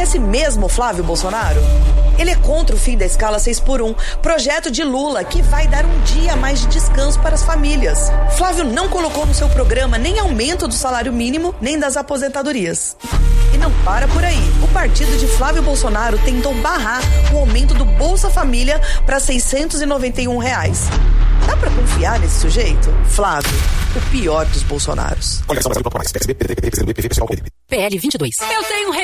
conhece mesmo Flávio Bolsonaro? Ele é contra o fim da escala 6x1, projeto de Lula que vai dar um dia a mais de descanso para as famílias. Flávio não colocou no seu programa nem aumento do salário mínimo, nem das aposentadorias. E não para por aí. O partido de Flávio Bolsonaro tentou barrar o aumento do Bolsa Família para R$ 691. Dá pra confiar nesse sujeito? Flávio, o pior dos Bolsonaros. PL 22. Eu tenho